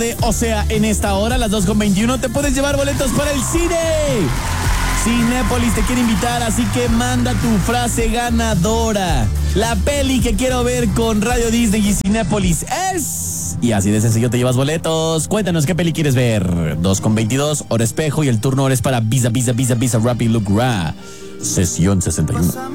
O sea, en esta hora, las 2:21, te puedes llevar boletos para el cine. Cinépolis te quiere invitar, así que manda tu frase ganadora. La peli que quiero ver con Radio Disney y Cinépolis es... Y así de sencillo te llevas boletos. Cuéntanos qué peli quieres ver. 2:22, hora espejo, y el turno ahora es para Visa Rapid Look Ra. Sesión 61.